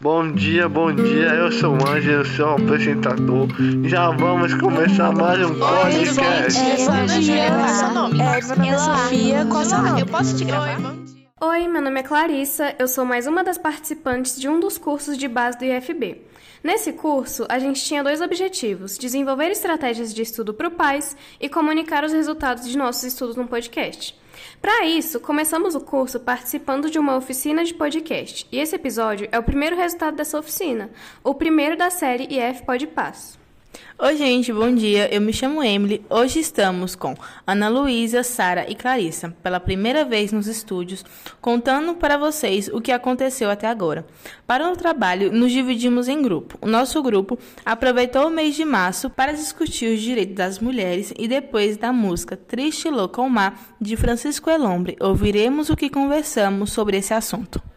Bom dia, eu sou o Ângelo, eu sou o apresentador. Já vamos começar mais um podcast. Bom dia, qual é o seu nome? Meu nome é Sofia, qual é o seu nome? Eu posso te gravar? Oi, meu nome é Clarissa, eu sou mais uma das participantes de um dos cursos de base do IFB. Nesse curso, a gente tinha 2 objetivos: desenvolver estratégias de estudo para pais e comunicar os resultados de nossos estudos no podcast. Para isso, começamos o curso participando de uma oficina de podcast, e esse episódio é o primeiro resultado dessa oficina, o primeiro da série IF Pode Passo. Oi, gente, bom dia. Eu me chamo Emily. Hoje estamos com Ana Luísa, Sara e Clarissa, pela primeira vez nos estúdios, contando para vocês o que aconteceu até agora. Para o trabalho, nos dividimos em grupo. O nosso grupo aproveitou o mês de março para discutir os direitos das mulheres e depois da música Triste Louca ao Mar, de Francisco Elombre, ouviremos o que conversamos sobre esse assunto.